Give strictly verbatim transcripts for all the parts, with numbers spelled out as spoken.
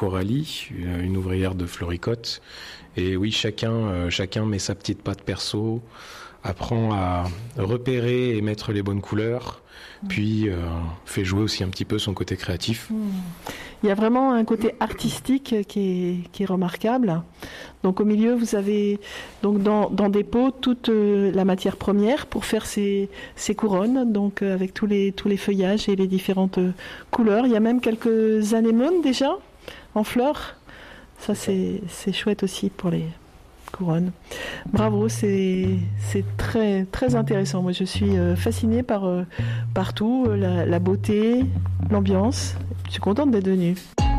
Coralie, une ouvrière de Floricote. Et oui, chacun, euh, chacun met sa petite patte perso, apprend à repérer et mettre les bonnes couleurs, puis euh, fait jouer aussi un petit peu son côté créatif. Mmh. Il y a vraiment un côté artistique qui est, qui est remarquable. Donc au milieu, vous avez donc dans, dans des pots toute euh, la matière première pour faire ces, ces couronnes, donc euh, avec tous les, tous les feuillages et les différentes euh, couleurs. Il y a même quelques anémones déjà en fleurs. Ça, c'est, c'est chouette aussi pour les couronnes. Bravo, c'est, c'est très, très intéressant. Moi, je suis euh, fascinée par, euh, par tout, euh, la, la beauté, l'ambiance. Je suis contente d'être venue.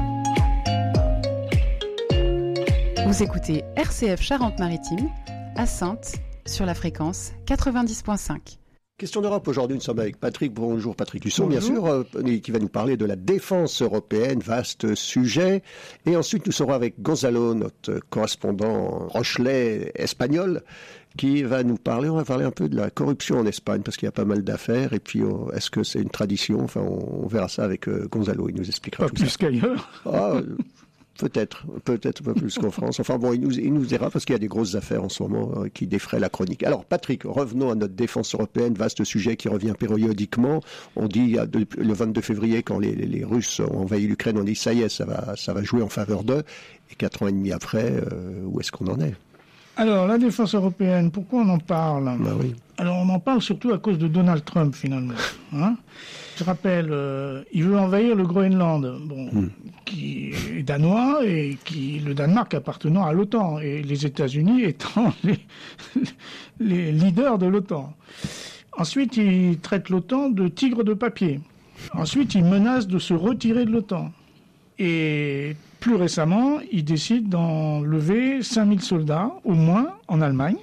Vous écoutez R C F Charente-Maritime, à Saintes, sur la fréquence quatre-vingt-dix virgule cinq. Question d'Europe, aujourd'hui nous sommes avec Patrick, bonjour Patrick Luçon bien sûr, euh, qui va nous parler de la défense européenne, vaste sujet. Et ensuite nous serons avec Gonzalo, notre correspondant rochelais espagnol, qui va nous parler, on va parler un peu de la corruption en Espagne, parce qu'il y a pas mal d'affaires, et puis oh, est-ce que c'est une tradition? Enfin on, on verra ça avec euh, Gonzalo, il nous expliquera pas tout plus ça. Qu'ailleurs. Ah, Peut-être, peut-être un peu plus qu'en France. Enfin bon, il nous, il nous dira parce qu'il y a des grosses affaires en ce moment euh, qui défraient la chronique. Alors Patrick, revenons à notre défense européenne, vaste sujet qui revient périodiquement. On dit le vingt-deux février, quand les, les, les Russes ont envahi l'Ukraine, on dit ça y est, ça va, ça va jouer en faveur d'eux. Et quatre ans et demi après, euh, où est-ce qu'on en est? Alors, la défense européenne, pourquoi on en parle? Bah oui. Alors, on en parle surtout à cause de Donald Trump, finalement. Hein, je rappelle, euh, il veut envahir le Groenland, bon, mm. qui est danois, et qui le Danemark appartenant à l'OTAN, et les États-Unis étant les, les leaders de l'OTAN. Ensuite, il traite l'OTAN de tigre de papier. Ensuite, il menace de se retirer de l'OTAN. Et plus récemment, il décide d'enlever cinq mille soldats, au moins, en Allemagne.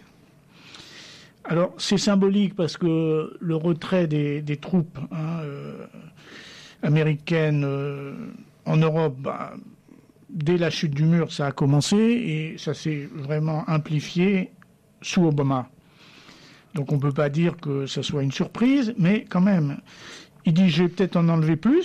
Alors, c'est symbolique parce que le retrait des, des troupes hein, euh, américaines euh, en Europe, bah, dès la chute du mur, ça a commencé et ça s'est vraiment amplifié sous Obama. Donc, on ne peut pas dire que ça soit une surprise, mais quand même, il dit « je vais peut-être en enlever plus ».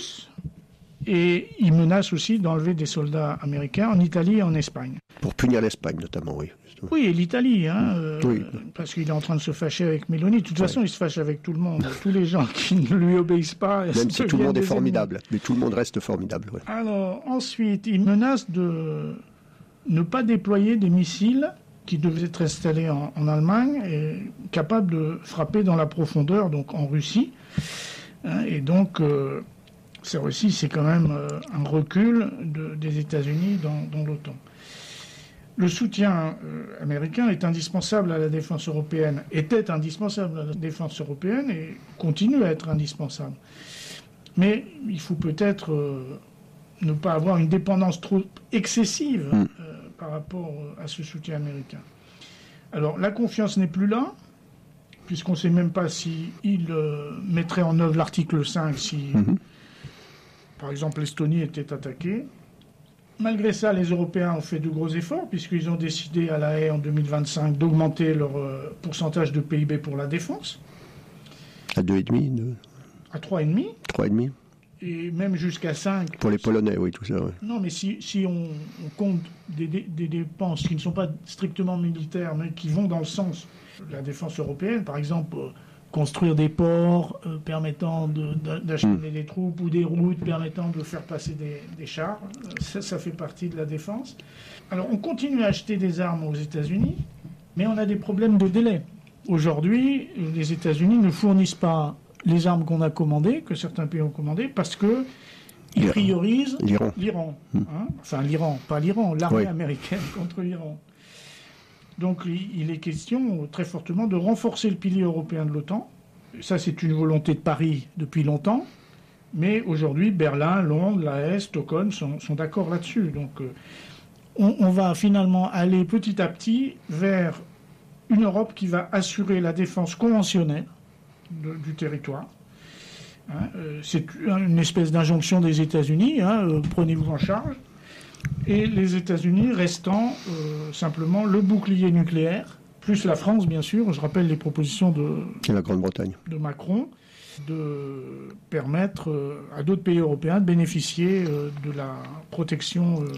Et il menace aussi d'enlever des soldats américains en Italie et en Espagne. Pour punir l'Espagne, notamment, oui. Oui, et l'Italie, hein, euh, oui. parce qu'il est en train de se fâcher avec Meloni. De toute ouais. façon, il se fâche avec tout le monde. Tous les gens qui ne lui obéissent pas... Même si tout le monde est formidable. Ennemis. Mais tout le monde reste formidable. Ouais. Alors, ensuite, il menace de ne pas déployer des missiles qui devaient être installés en, en Allemagne et capables de frapper dans la profondeur, donc en Russie. Hein, et donc... Euh, Ça aussi, c'est quand même euh, un recul de, des États-Unis dans, dans l'OTAN. Le soutien euh, américain est indispensable à la défense européenne, était indispensable à la défense européenne et continue à être indispensable. Mais il faut peut-être euh, ne pas avoir une dépendance trop excessive euh, par rapport à ce soutien américain. Alors, la confiance n'est plus là, puisqu'on ne sait même pas s'il euh, mettrait en œuvre l'article cinq, si... Mm-hmm. Par exemple, l'Estonie était attaquée. Malgré ça, les Européens ont fait de gros efforts, puisqu'ils ont décidé à La Haye en deux mille vingt-cinq d'augmenter leur euh, pourcentage de P I B pour la défense. À deux virgule cinq de... À trois virgule cinq trois virgule cinq Et même jusqu'à cinq. Pour les Polonais, oui, tout ça. Ouais. Non, mais si, si on, on compte des, des, des dépenses qui ne sont pas strictement militaires, mais qui vont dans le sens de la défense européenne, par exemple... Euh, construire des ports euh, permettant de, de, d'acheminer mmh. des troupes ou des routes permettant de faire passer des, des chars. Ça, ça fait partie de la défense. Alors, on continue à acheter des armes aux États-Unis, mais on a des problèmes de délai. Aujourd'hui, les États-Unis ne fournissent pas les armes qu'on a commandées, que certains pays ont commandées, parce que ils l'Iran. priorisent l'Iran. l'Iran mmh. hein enfin, l'Iran, pas l'Iran, l'armée oui. américaine contre l'Iran. Donc il est question très fortement de renforcer le pilier européen de l'OTAN. Ça, c'est une volonté de Paris depuis longtemps. Mais aujourd'hui, Berlin, Londres, La Haye, Stockholm sont, sont d'accord là-dessus. Donc euh, on, on va finalement aller petit à petit vers une Europe qui va assurer la défense conventionnelle de, du territoire. Hein, euh, c'est une espèce d'injonction des États-Unis. Hein, euh, prenez-vous en charge. Et les États-Unis restant euh, simplement le bouclier nucléaire, plus la France, bien sûr. Je rappelle les propositions de, la Grande-Bretagne. de Macron, de permettre euh, à d'autres pays européens de bénéficier euh, de la protection euh,